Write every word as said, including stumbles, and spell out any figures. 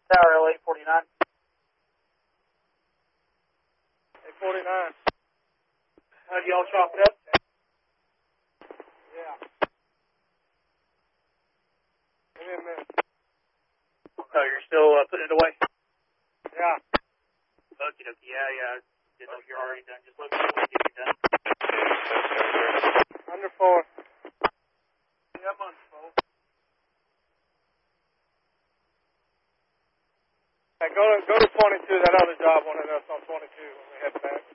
Tower L eight forty-nine. eight forty-nine. How'd y'all chop it up? Yeah. Give me a minute. Oh, you're still uh, putting it away? Yeah. Okie dokie. Yeah, yeah. Didn't know you're already done. Just let me know when you get done. Under four. Yeah, I'm under four. Hey, go to, go to twenty-two, that other job wanted us on twenty-two when we head back.